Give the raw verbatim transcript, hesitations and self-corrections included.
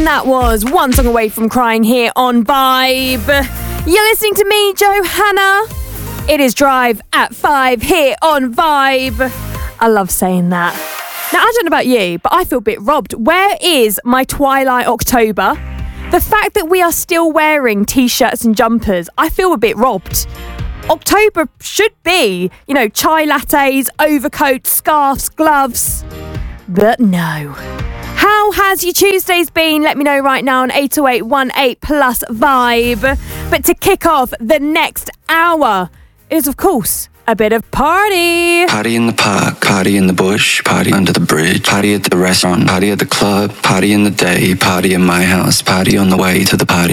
that was One Song Away from Crying here on Vibe. You're listening to me, Johanna. It is Drive at five here on Vibe. I love saying that. Now, I don't know about you, but I feel a bit robbed. Where is my Twilight October? The fact that we are still wearing T-shirts and jumpers, I feel a bit robbed. October should be, you know, chai lattes, overcoats, scarves, gloves. But no. How has your Tuesdays been? Let me know right now on eight oh eight one eight plus Vibe. But to kick off the next hour is, of course, a bit of party. Party in the park, party in the bush, party under the bridge, party at the restaurant, party at the club, party in the day, party in my house, party on the way to the party.